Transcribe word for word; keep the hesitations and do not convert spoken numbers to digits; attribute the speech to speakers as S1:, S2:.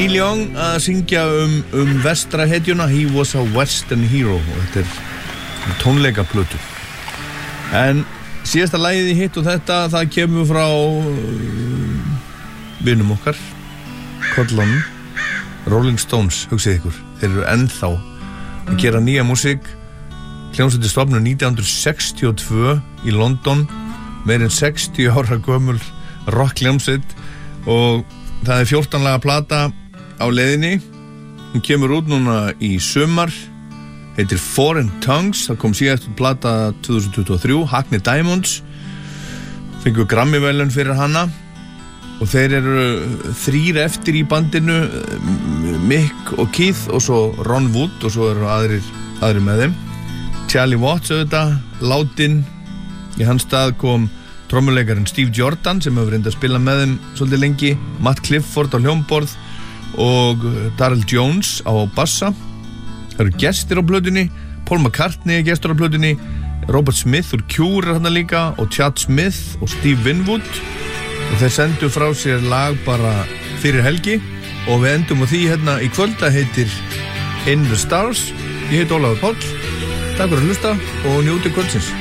S1: Neil Young að syngja um, um vestra hetjuna, He was a Western hero, og þetta er tónleikaplötu. En síðasta lagið í hitt og þetta, það kemur frá uh, vinum okkar, kollunum, Rolling Stones, hugsið ykkur, þeir eru ennþá að gera nýja músík. Hljómsveitin stofnuð nítján hundruð sextíu og tvö í London, meir en sextíu ára gömul rockhljómsveit, og það er fjórtán laga plata á leiðinni. Hún kemur út núna í sumar, heitir Foreign Tongues, það kom síðast plata tvö þúsund tuttugu og þrjú, Hackney Diamonds, fengu Grammy-verðlaun fyrir hana, og þeir eru þrír eftir í bandinu, Mick og Keith og svo Ron Wood, og svo eru aðrir, aðrir með þeim. Charlie Watts auðvitað, látinn. Í hans stað kom trommuleikarinn Steve Jordan sem hefur reyndið að spila með þeim svolítið lengi, Matt Clifford á hljómborð og Darryl Jones á bassa. Það eru gestir á plötunni, Paul McCartney er gestur á plötunni, Robert Smith úr Cure er þarna líka, og Chad Smith og Steve Winwood, og þeir sendu frá sér lag bara fyrir helgi, og við endum á því hérna í kvölda, heitir In the Stars. Ég heit Ólafur Páll, takk fyrir að hlusta og njótið kvöldsins.